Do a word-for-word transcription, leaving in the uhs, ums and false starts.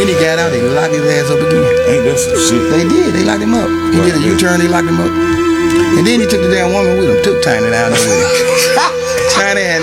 Then he got out, they locked his ass up again. Ain't that some shit? They did, they locked him up. He Right, did a yeah. U-turn, they locked him up. And then he took the damn woman with him, took Tiny down there with him. Tiny and